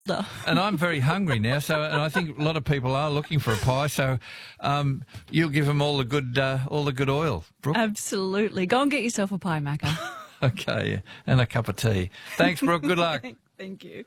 And I'm very hungry now, and I think a lot of people are looking for a pie. So you'll give them all the good oil, Brooke. Absolutely. Go and get yourself a pie, Macca. Okay, yeah, and a cup of tea. Thanks, Brooke. Good luck. Thank you.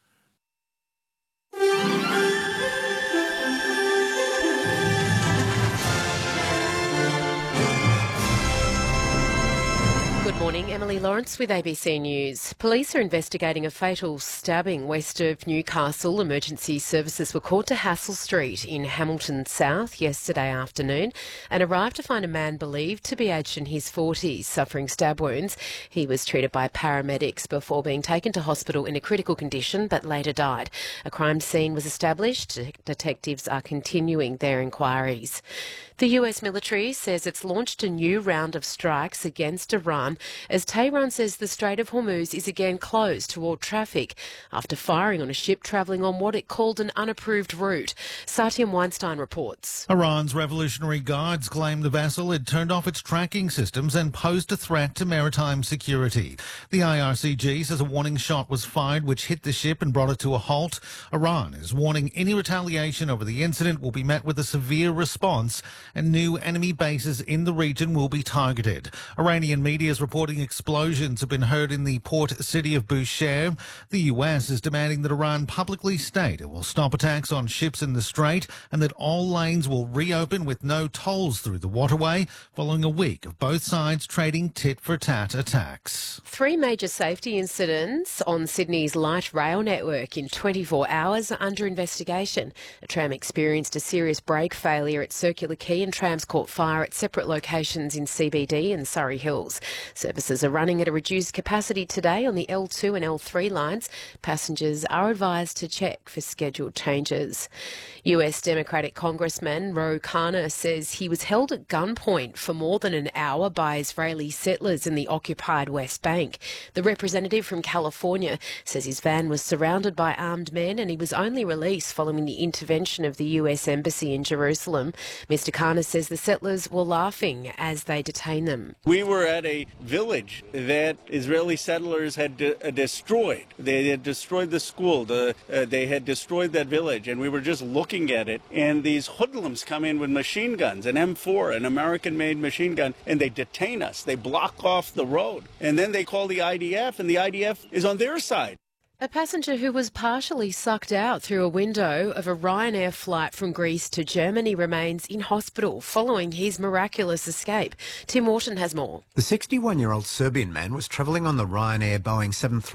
Good morning, Emily Lawrence with ABC News. Police are investigating a fatal stabbing west of Newcastle. Emergency services were called to Hassel Street in Hamilton South yesterday afternoon and arrived to find a man believed to be aged in his 40s suffering stab wounds. He was treated by paramedics before being taken to hospital in a critical condition but later died. A crime scene was established. Detectives are continuing their inquiries. The US military says it's launched a new round of strikes against Iran as Tehran says the Strait of Hormuz is again closed to all traffic after firing on a ship travelling on what it called an unapproved route. Satyam Weinstein reports. Iran's Revolutionary Guards claimed the vessel had turned off its tracking systems and posed a threat to maritime security. The IRCG says a warning shot was fired which hit the ship and brought it to a halt. Iran is warning any retaliation over the incident will be met with a severe response and new enemy bases in the region will be targeted. Iranian media is reporting explosions have been heard in the port city of Bushehr. The US is demanding that Iran publicly state it will stop attacks on ships in the strait and that all lanes will reopen with no tolls through the waterway following a week of both sides trading tit-for-tat attacks. 3 major safety incidents on Sydney's light rail network in 24 hours are under investigation. A tram experienced a serious brake failure at Circular Quay and trams caught fire at separate locations in CBD and Surrey Hills. Services are running at a reduced capacity today on the L2 and L3 lines. Passengers are advised to check for scheduled changes. US Democratic Congressman Ro Khanna says he was held at gunpoint for more than an hour by Israeli settlers in the occupied West Bank. The representative from California says his van was surrounded by armed men and he was only released following the intervention of the US Embassy in Jerusalem. Mr. Khanna says the settlers were laughing as they detained them. We were at a village that Israeli settlers had destroyed. They had destroyed the school. They had destroyed that village, and we were just looking at it. And these hoodlums come in with machine guns, an M4, an American-made machine gun, and they detain us. They block off the road. And then they call the IDF, and the IDF is on their side. A passenger who was partially sucked out through a window of a Ryanair flight from Greece to Germany remains in hospital following his miraculous escape. Tim Wharton has more. The 61-year-old Serbian man was travelling on the Ryanair Boeing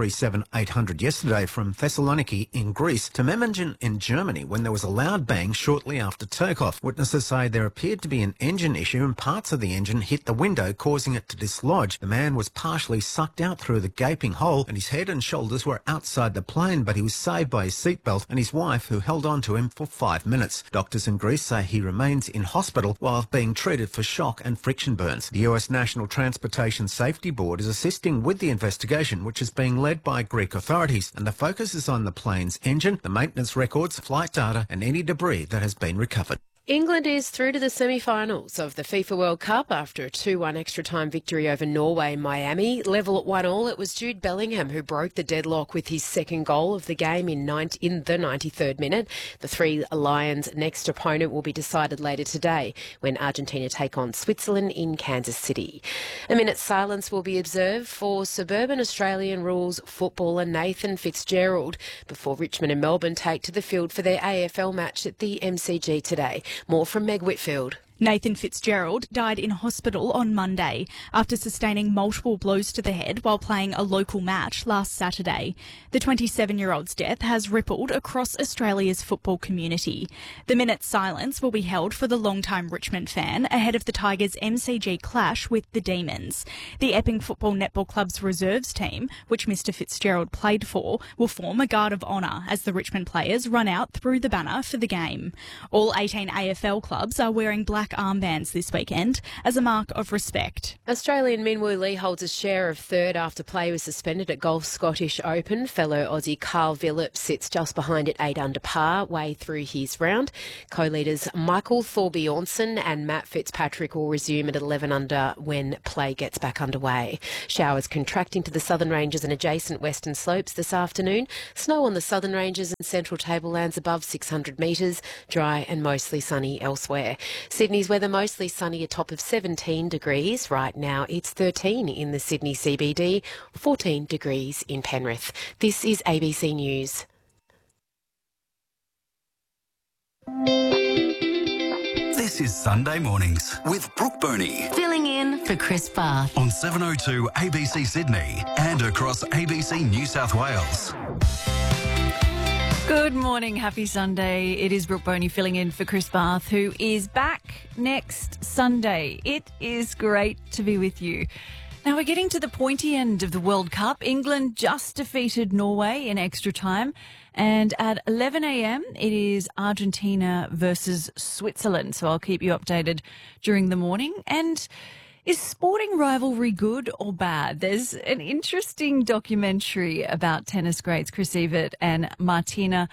737-800 yesterday from Thessaloniki in Greece to Memmingen in Germany when there was a loud bang shortly after takeoff. Witnesses say there appeared to be an engine issue and parts of the engine hit the window, causing it to dislodge. The man was partially sucked out through the gaping hole and his head and shoulders were outside the plane, but he was saved by his seatbelt and his wife, who held on to him for 5 minutes. Doctors in Greece say he remains in hospital while being treated for shock and friction burns. The US National Transportation Safety Board is assisting with the investigation, which is being led by Greek authorities, and the focus is on the plane's engine, the maintenance records, flight data and any debris that has been recovered. England is through to the semi-finals of the FIFA World Cup after a 2-1 extra-time victory over Norway in Miami. Level at 1-1, it was Jude Bellingham who broke the deadlock with his second goal of the game in the 93rd minute. The Three Lions' next opponent will be decided later today when Argentina take on Switzerland in Kansas City. A minute's silence will be observed for suburban Australian rules footballer Nathan Fitzgerald before Richmond and Melbourne take to the field for their AFL match at the MCG today. More from Meg Whitfield. Nathan Fitzgerald died in hospital on Monday after sustaining multiple blows to the head while playing a local match last Saturday. The 27-year-old's death has rippled across Australia's football community. The minute's silence will be held for the longtime Richmond fan ahead of the Tigers' MCG clash with the Demons. The Epping Football Netball Club's reserves team, which Mr Fitzgerald played for, will form a guard of honour as the Richmond players run out through the banner for the game. All 18 AFL clubs are wearing black black armbands this weekend as a mark of respect. Australian Min Woo Lee holds a share of third after play was suspended at Golf's Scottish Open. Fellow Aussie Carl Phillips sits just behind at 8 under par, way through his round. Co-leaders Michael Thorbjornsen and Matt Fitzpatrick will resume at 11 under when play gets back underway. Showers contracting to the southern ranges and adjacent western slopes this afternoon. Snow on the southern ranges and central tablelands above 600 metres. Dry and mostly sunny elsewhere. Sydney's weather mostly sunny, a top of 17 degrees. Right now it's 13 in the Sydney CBD, 14 degrees in Penrith. This is ABC News. This is Sunday Mornings with Brooke Boney Filling in for Chris Bath. on 702 ABC Sydney and across ABC New South Wales. Good morning, happy Sunday. It is Brooke Boney filling in for Chris Bath, who is back next Sunday. It is great to be with you. Now we're getting to the pointy end of the World Cup. England just defeated Norway in extra time. And at 11 a.m, it is Argentina versus Switzerland. So I'll keep you updated during the morning. And is sporting rivalry good or bad? There's an interesting documentary about tennis greats Chris Evert and Martina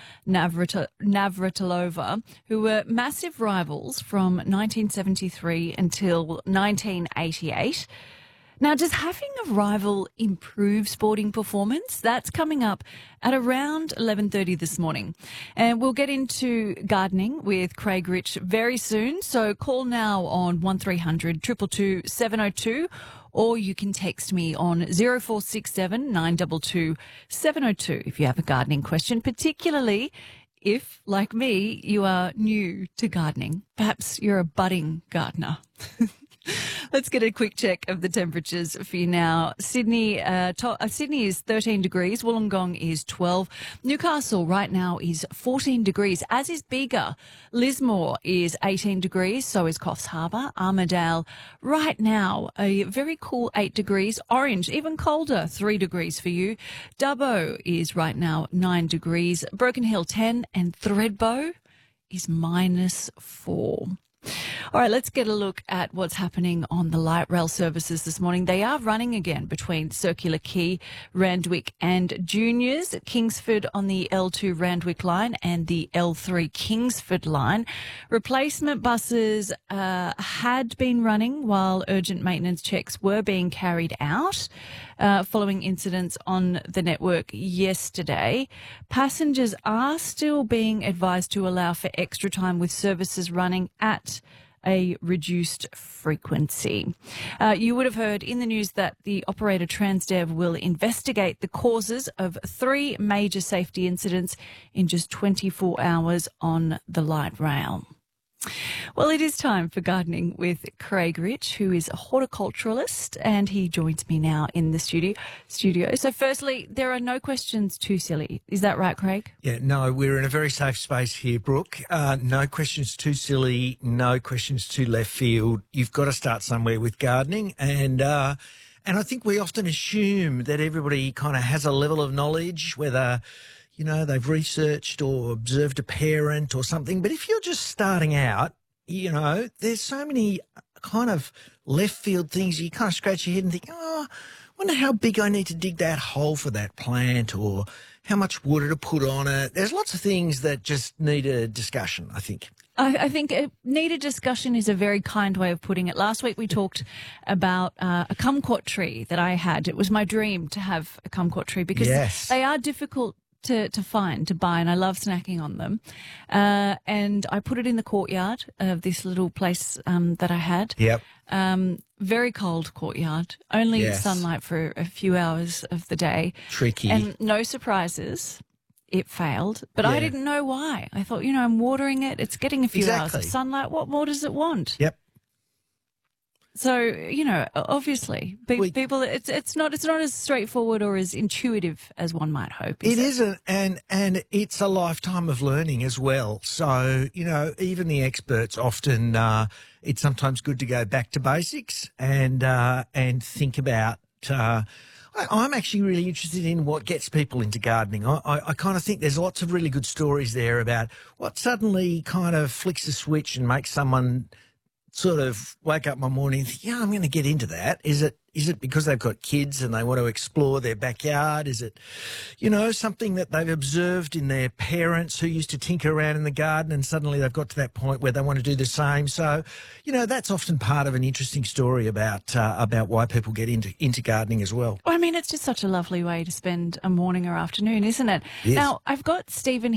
Navratilova, who were massive rivals from 1973 until 1988. Now, does having a rival improve sporting performance? That's coming up at around 11:30 this morning. And we'll get into gardening with Craig Rich very soon. So call now on 1300 222 702, or you can text me on 0467 922 702 if you have a gardening question, particularly if, like me, you are new to gardening. Perhaps you're a budding gardener. Let's get a quick check of the temperatures for you now. Sydney is 13 degrees. Wollongong is 12. Newcastle right now is 14 degrees, as is Bega. Lismore is 18 degrees. So is Coffs Harbour. Armidale right now a very cool 8 degrees. Orange, even colder, 3 degrees for you. Dubbo is right now 9 degrees. Broken Hill 10, and Thredbo is -4. All right, let's get a look at what's happening on the light rail services this morning. They are running again between Circular Quay, Randwick and Juniors, Kingsford on the L2 Randwick line and the L3 Kingsford line. Replacement buses had been running while urgent maintenance checks were being carried out following incidents on the network yesterday. Passengers are still being advised to allow for extra time with services running at a reduced frequency. You would have heard in the news that the operator Transdev will investigate the causes of 3 major safety incidents in just 24 hours on the light rail. Well, it is time for gardening with Craig Rich, who is a horticulturalist, and he joins me now in the studio. So firstly, there are no questions too silly. Is that right, Craig? Yeah, no, we're in a very safe space here, Brooke. No questions too silly, no questions too left field. You've got to start somewhere with gardening, and I think we often assume that everybody kind of has a level of knowledge, whether they've researched or observed a parent or something. But if you're just starting out, there's so many kind of left field things. You kind of scratch your head and think, I wonder how big I need to dig that hole for that plant, or how much water to put on it. There's lots of things that just need a discussion, I think. I think needed discussion is a very kind way of putting it. Last week we talked about a kumquat tree that I had. It was my dream to have a kumquat tree because they are difficult to buy, and I love snacking on them. And I put it in the courtyard of this little place that I had. Yep. Very cold courtyard, only sunlight for a few hours of the day. Tricky. And no surprises. It failed, but I didn't know why. I thought, I'm watering it. It's getting a few hours of sunlight. What more does it want? Yep. So, obviously, people, it's not as straightforward or as intuitive as one might hope. It isn't, and it's a lifetime of learning as well. So, even the experts often, it's sometimes good to go back to basics and think about. I'm actually really interested in what gets people into gardening. I kind of think there's lots of really good stories there about what suddenly kind of flicks a switch and makes someone sort of wake up one morning and think, yeah, I'm going to get into that? Is it because they've got kids and they want to explore their backyard? Is it, something that they've observed in their parents who used to tinker around in the garden and suddenly they've got to that point where they want to do the same? So, that's often part of an interesting story about why people get into gardening as well. I mean, it's just such a lovely way to spend a morning or afternoon, isn't it? Yes. Now, I've got Stephen